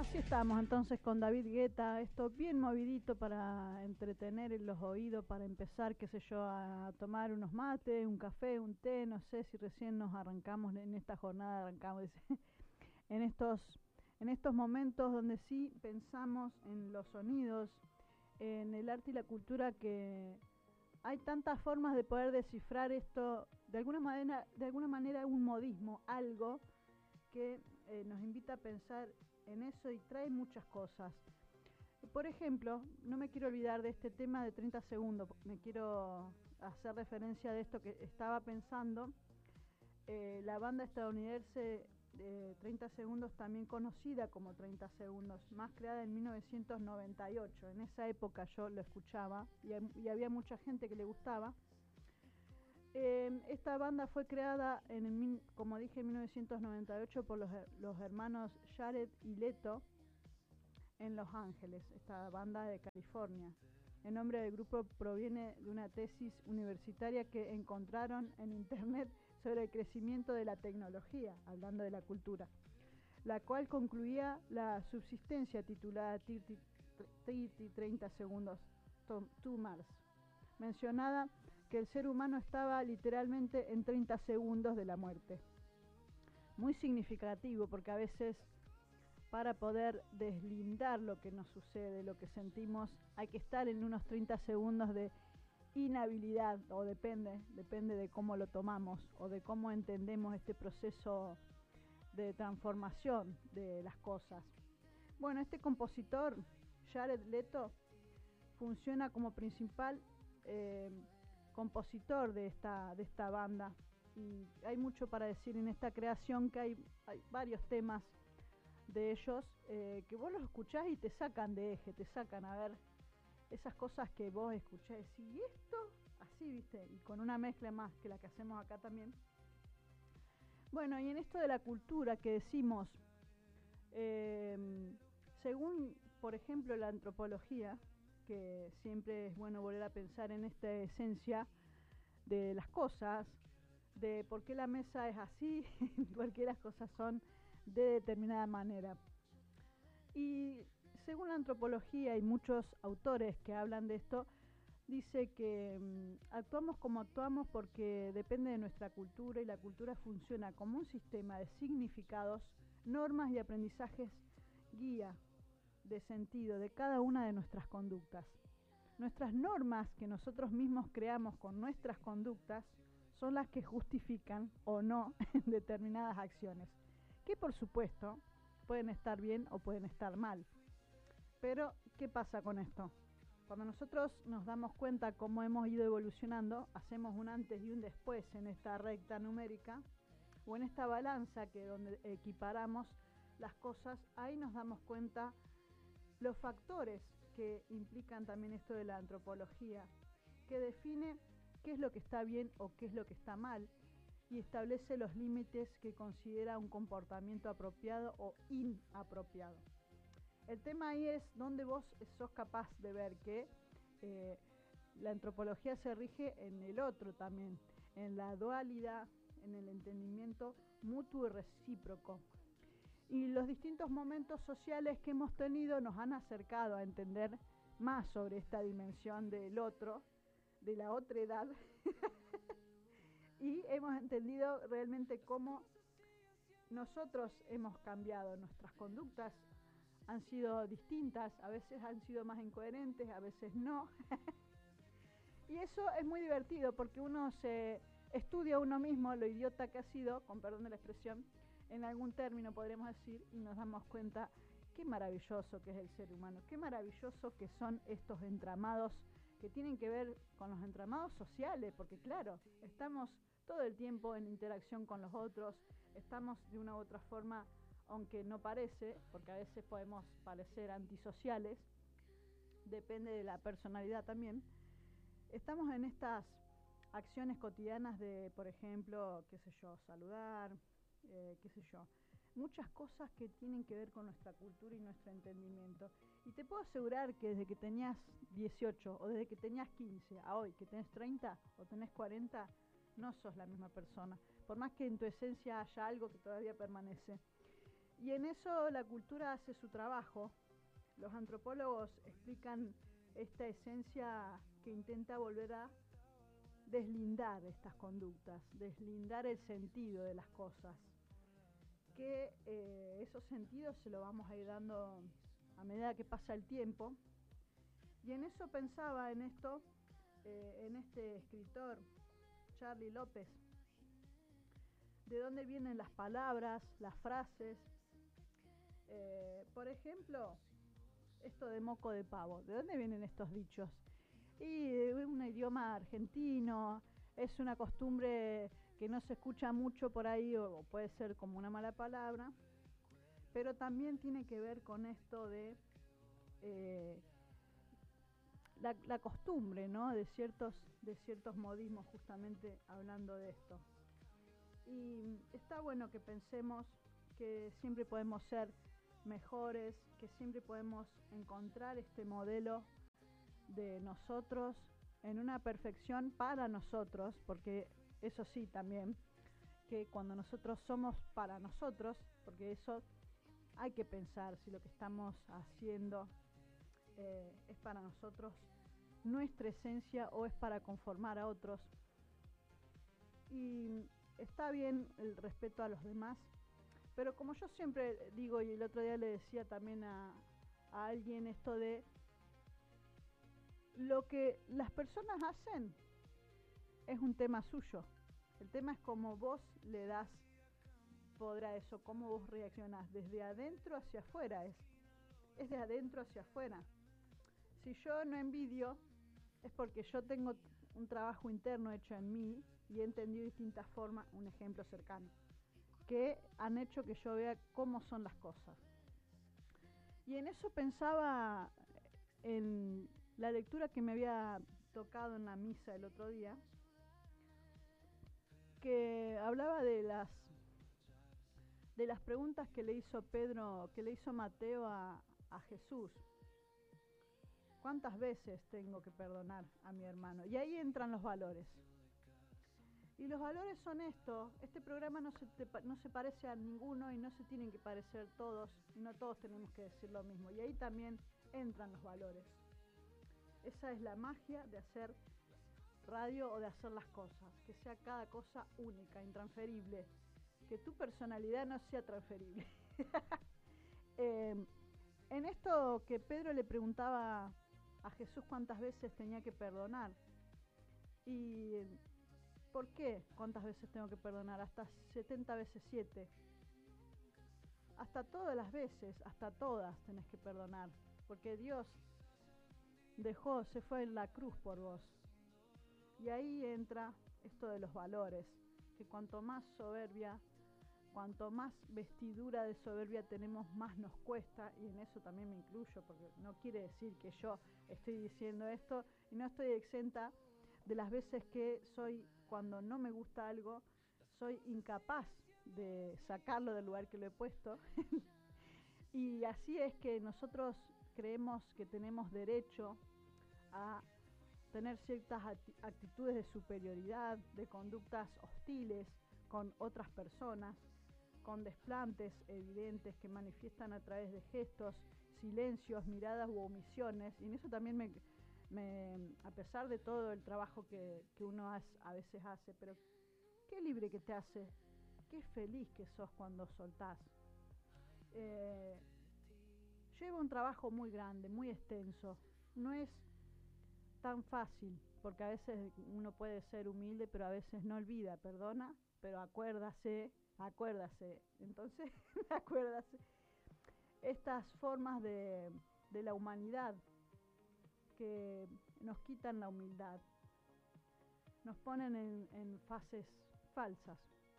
Así estamos entonces con David Guetta, esto bien movidito para entretener en los oídos, para empezar, qué sé yo, a tomar unos mates, un café, un té, no sé si recién nos arrancamos en esta jornada, arrancamos en estos momentos donde sí pensamos en los sonidos, en el arte y la cultura, que hay tantas formas de poder descifrar esto, de alguna manera un modismo, algo que nos invita a pensar en eso y trae muchas cosas. Por ejemplo, no me quiero olvidar de este tema de 30 segundos, me quiero hacer referencia de esto que estaba pensando. La banda estadounidense de 30 segundos, también conocida como 30 segundos, más creada en 1998. En esa época yo lo escuchaba y había mucha gente que le gustaba. Esta banda fue creada, como dije, en 1998 por los hermanos Jared y Leto en Los Ángeles, esta banda de California. El nombre del grupo proviene de una tesis universitaria que encontraron en internet sobre el crecimiento de la tecnología, hablando de la cultura, la cual concluía la subsistencia titulada 30 segundos to Mars, mencionada que el ser humano estaba literalmente en 30 segundos de la muerte. Muy significativo, porque a veces para poder deslindar lo que nos sucede, lo que sentimos, hay que estar en unos 30 segundos de inhabilidad, o depende de cómo lo tomamos o de cómo entendemos este proceso de transformación de las cosas. Bueno, este compositor, Jared Leto, funciona como principal compositor de esta banda, y hay mucho para decir en esta creación, que hay varios temas de ellos que vos los escuchás y te sacan de eje, te sacan a ver esas cosas que vos escuchás y esto, así, viste, y con una mezcla más que la que hacemos acá también. Bueno, y en esto de la cultura que decimos, según, por ejemplo, la antropología, que siempre es bueno volver a pensar en esta esencia de las cosas, de por qué la mesa es así, por qué las cosas son de determinada manera. Y según la antropología y muchos autores que hablan de esto, dice que actuamos como actuamos porque depende de nuestra cultura, y la cultura funciona como un sistema de significados, normas y aprendizajes guía de sentido de cada una de nuestras conductas. Nuestras normas que nosotros mismos creamos con nuestras conductas son las que justifican o no determinadas acciones, que por supuesto pueden estar bien o pueden estar mal. Pero, ¿qué pasa con esto? Cuando nosotros nos damos cuenta cómo hemos ido evolucionando, hacemos un antes y un después en esta recta numérica, o en esta balanza que donde equiparamos las cosas, ahí nos damos cuenta los factores que implican también esto de la antropología, que define qué es lo que está bien o qué es lo que está mal, y establece los límites que considera un comportamiento apropiado o inapropiado. El tema ahí es donde vos sos capaz de ver que la antropología se rige en el otro también, en la dualidad, en el entendimiento mutuo y recíproco. Y los distintos momentos sociales que hemos tenido nos han acercado a entender más sobre esta dimensión del otro, de la otra edad, y hemos entendido realmente cómo nosotros hemos cambiado, nuestras conductas han sido distintas, a veces han sido más incoherentes, a veces no. Y eso es muy divertido, porque uno se estudia a uno mismo lo idiota que ha sido, con perdón de la expresión, en algún término podremos decir, y nos damos cuenta qué maravilloso que es el ser humano, qué maravilloso que son estos entramados que tienen que ver con los entramados sociales, porque claro, estamos todo el tiempo en interacción con los otros, estamos de una u otra forma, aunque no parece, porque a veces podemos parecer antisociales, depende de la personalidad también, estamos en estas acciones cotidianas de, por ejemplo, qué sé yo, saludar, qué sé yo, muchas cosas que tienen que ver con nuestra cultura y nuestro entendimiento. Y te puedo asegurar que desde que tenías 18 o desde que tenías 15 a hoy, que tenés 30 o tenés 40, no sos la misma persona, por más que en tu esencia haya algo que todavía permanece. Y en eso la cultura hace su trabajo. Los antropólogos explican esta esencia que intenta volver a deslindar estas conductas, deslindar el sentido de las cosas, que esos sentidos se los vamos a ir dando a medida que pasa el tiempo. Y en eso pensaba en esto, en este escritor, Charlie López, de dónde vienen las palabras, las frases. Por ejemplo, esto de moco de pavo, ¿de dónde vienen estos dichos? Y es un idioma argentino, es una costumbre que no se escucha mucho por ahí, o puede ser como una mala palabra, pero también tiene que ver con esto de la costumbre, ¿no? de ciertos modismos, justamente hablando de esto. Y está bueno que pensemos que siempre podemos ser mejores, que siempre podemos encontrar este modelo de nosotros en una perfección para nosotros, porque eso sí también, que cuando nosotros somos para nosotros, porque eso hay que pensar si lo que estamos haciendo es para nosotros, nuestra esencia, o es para conformar a otros. Y está bien el respeto a los demás, pero como yo siempre digo, y el otro día le decía también a alguien esto de lo que las personas hacen es un tema suyo. El tema es cómo vos le das poder a eso, cómo vos reaccionás. Desde adentro hacia afuera es de adentro hacia afuera. Si yo no envidio, es porque yo tengo un trabajo interno hecho en mí y he entendido distintas formas, un ejemplo cercano, que han hecho que yo vea cómo son las cosas. Y en eso pensaba en la lectura que me había tocado en la misa el otro día, que hablaba de las preguntas que le hizo Mateo a Jesús. ¿Cuántas veces tengo que perdonar a mi hermano? Y ahí entran los valores. Y los valores son esto. Este programa no se parece a ninguno y no se tienen que parecer todos. Y no todos tenemos que decir lo mismo. Y ahí también entran los valores. Esa es la magia de hacer radio o de hacer las cosas. Que sea cada cosa única, intransferible. Que tu personalidad no sea transferible. En esto que Pedro le preguntaba a Jesús cuántas veces tenía que perdonar. ¿Y por qué? ¿Cuántas veces tengo que perdonar? Hasta 70 veces 7. Hasta todas las veces, hasta todas tenés que perdonar. Porque Dios se fue en la cruz por vos. Y ahí entra esto de los valores. Que cuanto más soberbia, cuanto más vestidura de soberbia tenemos, más nos cuesta, y en eso también me incluyo, porque no quiere decir que yo estoy diciendo esto, y no estoy exenta de las veces que cuando no me gusta algo, soy incapaz de sacarlo del lugar que lo he puesto. Y así es que nosotros creemos que tenemos derecho a tener ciertas actitudes de superioridad, de conductas hostiles con otras personas, con desplantes evidentes que manifiestan a través de gestos, silencios, miradas u omisiones. Y en eso también a pesar de todo el trabajo que uno a veces hace, pero qué libre que te hace, qué feliz que sos cuando soltás. Lleva un trabajo muy grande, muy extenso. No es tan fácil, porque a veces uno puede ser humilde, pero a veces no olvida, perdona, pero acuérdase. Entonces, acuérdase. Estas formas de la humanidad que nos quitan la humildad, nos ponen en fases falsas.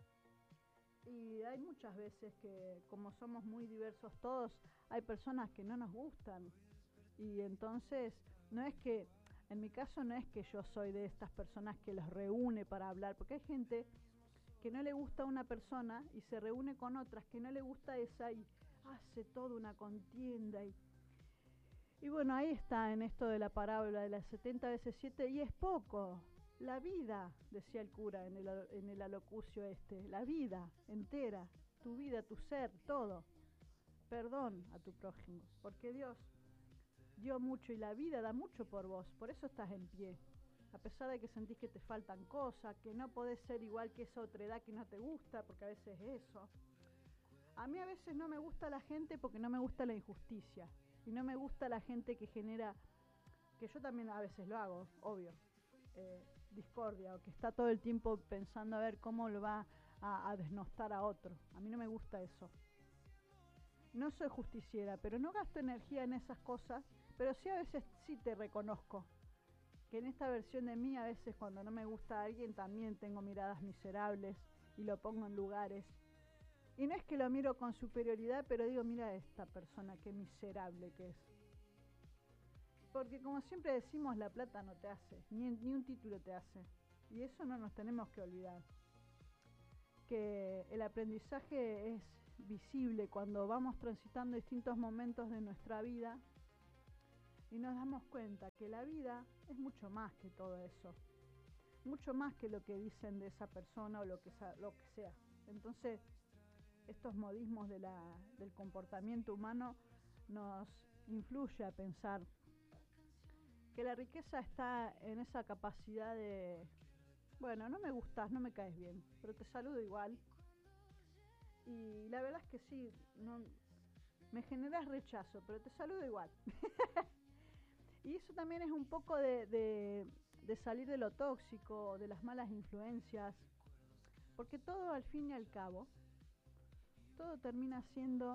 Y hay muchas veces que, como somos muy diversos todos, hay personas que no nos gustan. Y entonces, en mi caso no es que yo soy de estas personas que los reúne para hablar, porque hay gente que no le gusta a una persona y se reúne con otras que no le gusta esa y hace toda una contienda. Y bueno, ahí está en esto de la parábola de las 70 veces 7, y es poco. La vida, decía el cura en el alocucio la vida entera, tu vida, tu ser, todo. perdón a tu prójimo, porque Dios dio mucho y la vida da mucho por vos, por eso estás en pie. A pesar de que sentís que te faltan cosas, que no podés ser igual que esa otra edad que no te gusta, porque a veces es eso. A mí a veces no me gusta la gente porque no me gusta la injusticia. Y no me gusta la gente que genera, que yo también a veces lo hago, obvio, discordia, o que está todo el tiempo pensando a ver cómo lo va a desnostar a otro. A mí no me gusta eso. No soy justiciera, pero no gasto energía en esas cosas, pero sí a veces sí te reconozco que en esta versión de mí a veces cuando no me gusta a alguien también tengo miradas miserables y lo pongo en lugares. Y no es que lo miro con superioridad, pero digo, mira a esta persona, qué miserable que es. Porque como siempre decimos, la plata no te hace, ni un título te hace. Y eso no nos tenemos que olvidar. Que el aprendizaje es visible cuando vamos transitando distintos momentos de nuestra vida y nos damos cuenta que la vida es mucho más que todo eso. Mucho más que lo que dicen de esa persona o lo que sea. Entonces, estos modismos del comportamiento humano nos influye a pensar que la riqueza está en esa capacidad de, bueno, no me gustas, no me caes bien, pero te saludo igual. Y la verdad es que sí, no, me generas rechazo, pero te saludo igual. Y eso también es un poco de salir de lo tóxico, de las malas influencias, porque todo al fin y al cabo, todo termina siendo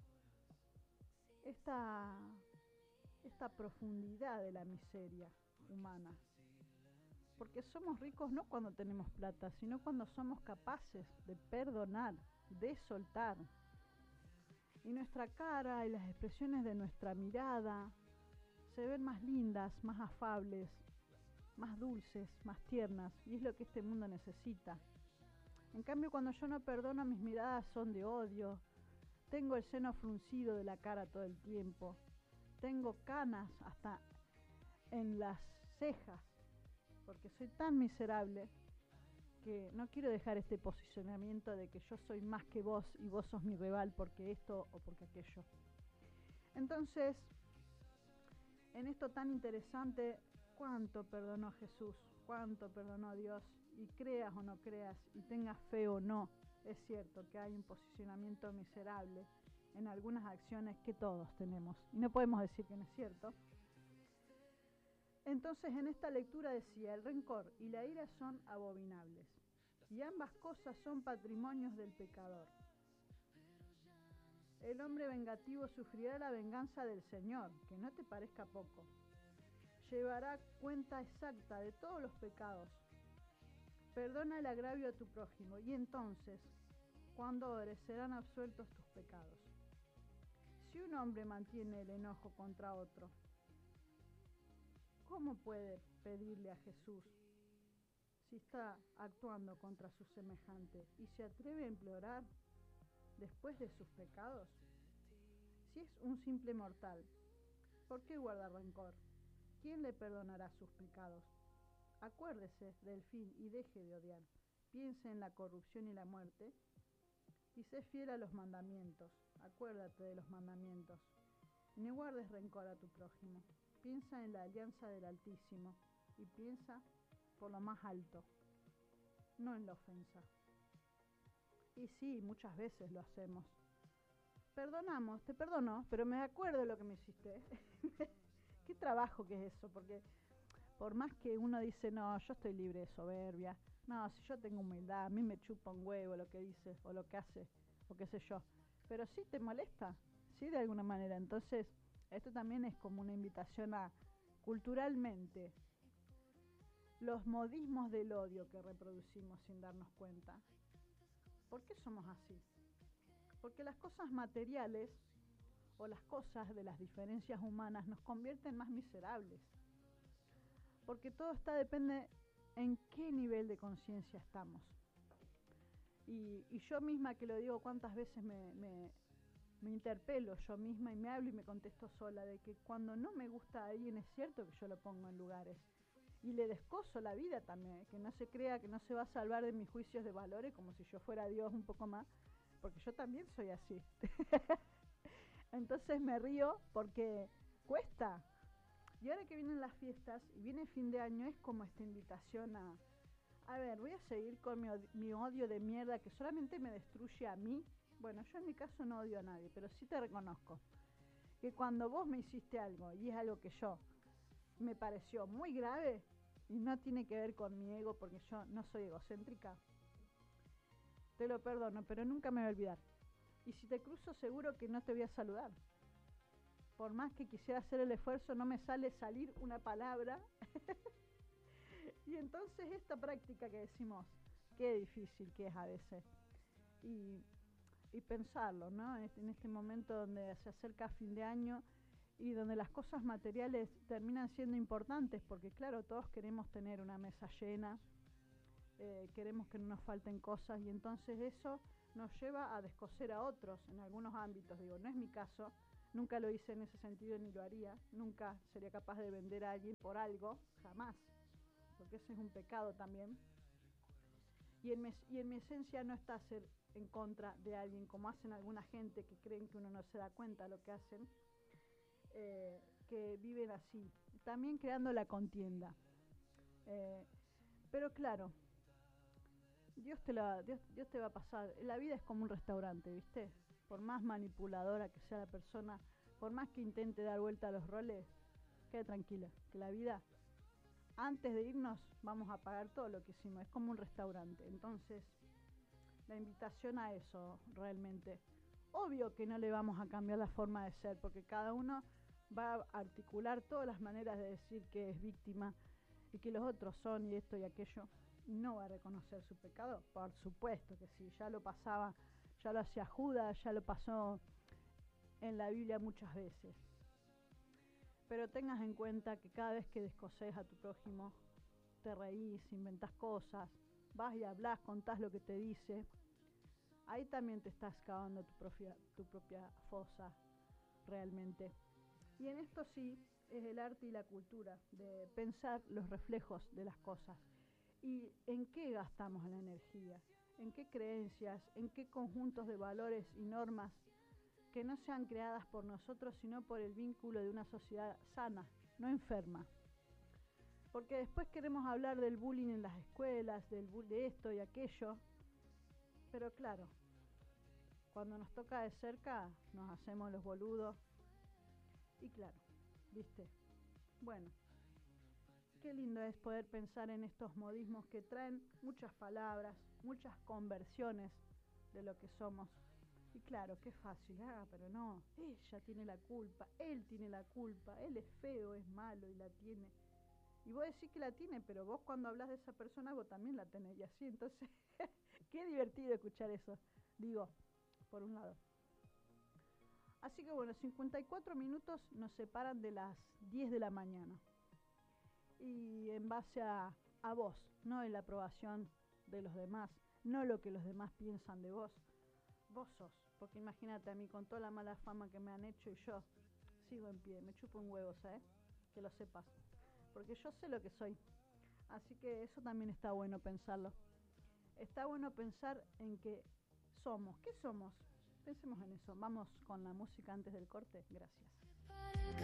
esta profundidad de la miseria humana. Porque somos ricos no cuando tenemos plata, sino cuando somos capaces de perdonar, de soltar. Y nuestra cara y las expresiones de nuestra mirada se ven más lindas, más afables, más dulces, más tiernas, y es lo que este mundo necesita. En cambio, cuando yo no perdono, mis miradas son de odio, tengo el seno fruncido de la cara todo el tiempo, tengo canas hasta en las cejas, porque soy tan miserable que no quiero dejar este posicionamiento de que yo soy más que vos y vos sos mi rival porque esto o porque aquello. Entonces, en esto tan interesante, cuánto perdonó Jesús, cuánto perdonó Dios, y creas o no creas, y tengas fe o no, es cierto que hay un posicionamiento miserable en algunas acciones que todos tenemos, y no podemos decir que no es cierto. Entonces en esta lectura decía, el rencor y la ira son abominables, y ambas cosas son patrimonios del pecador. El hombre vengativo sufrirá la venganza del Señor, que no te parezca poco. Llevará cuenta exacta de todos los pecados. Perdona el agravio a tu prójimo, y entonces, cuando ores, serán absueltos tus pecados. Si un hombre mantiene el enojo contra otro, ¿cómo puede pedirle a Jesús si está actuando contra su semejante y se atreve a implorar después de sus pecados? Si es un simple mortal, ¿por qué guarda rencor? ¿Quién le perdonará sus pecados? Acuérdese del fin y deje de odiar. Piense en la corrupción y la muerte y sé fiel a los mandamientos. Acuérdate de los mandamientos. No guardes rencor a tu prójimo. Piensa en la alianza del Altísimo y piensa por lo más alto, no en la ofensa. Y sí, muchas veces lo hacemos. Perdonamos, te perdono, pero me acuerdo de lo que me hiciste. Qué trabajo que es eso, porque por más que uno dice, no, yo estoy libre de soberbia, no, si yo tengo humildad, a mí me chupa un huevo lo que dice, o lo que hace, o qué sé yo, pero sí te molesta, sí, de alguna manera. Entonces, esto también es como una invitación a, culturalmente, los modismos del odio que reproducimos sin darnos cuenta. ¿Por qué somos así? Porque las cosas materiales o las cosas de las diferencias humanas nos convierten más miserables. Porque todo depende en qué nivel de conciencia estamos. Y yo misma que lo digo, cuántas veces me interpelo yo misma y me hablo y me contesto sola de que cuando no me gusta a alguien es cierto que yo lo pongo en lugares. Y le descoso la vida también, que no se crea que no se va a salvar de mis juicios de valores como si yo fuera Dios un poco más, porque yo también soy así. Entonces me río porque cuesta. Y ahora que vienen las fiestas y viene fin de año, es como esta invitación a ver, voy a seguir con mi odio de mierda que solamente me destruye a mí. Bueno, yo en mi caso no odio a nadie, pero sí te reconozco que cuando vos me hiciste algo y es algo que yo me pareció muy grave y no tiene que ver con mi ego porque yo no soy egocéntrica, te lo perdono, pero nunca me voy a olvidar. Y si te cruzo seguro que no te voy a saludar. Por más que quisiera hacer el esfuerzo, no me sale salir una palabra. Y entonces esta práctica que decimos, qué difícil que es a veces. Y, y pensarlo, ¿no? En este momento donde se acerca fin de año y donde las cosas materiales terminan siendo importantes, porque claro, todos queremos tener una mesa llena, queremos que no nos falten cosas y entonces eso nos lleva a descoser a otros en algunos ámbitos. Digo, no es mi caso, nunca lo hice en ese sentido ni lo haría, nunca sería capaz de vender a alguien por algo, jamás, porque ese es un pecado también. Y en mi esencia no está ser en contra de alguien, como hacen alguna gente que creen que uno no se da cuenta de lo que hacen, que viven así, también creando la contienda. Pero claro, Dios te va a pasar. La vida es como un restaurante, ¿viste? Por más manipuladora que sea la persona, por más que intente dar vuelta a los roles, quede tranquila, que la vida, antes de irnos, vamos a pagar todo lo que hicimos. Es como un restaurante. Entonces, la invitación a eso, realmente. Obvio que no le vamos a cambiar la forma de ser, porque cada uno va a articular todas las maneras de decir que es víctima y que los otros son y esto y aquello. No va a reconocer su pecado, por supuesto que sí, ya lo pasaba, ya lo hacía Judas, ya lo pasó en la Biblia muchas veces. Pero tengas en cuenta que cada vez que descoses a tu prójimo, te reís, inventás cosas, vas y hablas, contás lo que te dice, ahí también te estás cavando tu propia fosa, realmente. Y en esto sí es el arte y la cultura, de pensar los reflejos de las cosas. ¿Y en qué gastamos la energía? ¿En qué creencias? ¿En qué conjuntos de valores y normas que no sean creadas por nosotros, sino por el vínculo de una sociedad sana, no enferma? Porque después queremos hablar del bullying en las escuelas, de esto y aquello, pero claro, cuando nos toca de cerca nos hacemos los boludos y claro, ¿viste? Bueno, qué lindo es poder pensar en estos modismos que traen muchas palabras, muchas conversiones de lo que somos. Y claro, qué fácil, pero no, ella tiene la culpa, él tiene la culpa, él es feo, es malo y la tiene. Y vos decís que la tiene, pero vos cuando hablas de esa persona vos también la tenés y así, entonces, qué divertido escuchar eso, digo, por un lado. Así que bueno, 54 minutos nos separan de las 10 de la mañana. Y en base a vos, no en la aprobación de los demás, no lo que los demás piensan de vos. Vos sos, porque imagínate a mí con toda la mala fama que me han hecho y yo sigo en pie, me chupo un huevo, ¿sabes? Que lo sepas, porque yo sé lo que soy. Así que eso también está bueno pensarlo. Está bueno pensar en que somos. ¿Qué somos? Pensemos en eso. Vamos con la música antes del corte. Gracias.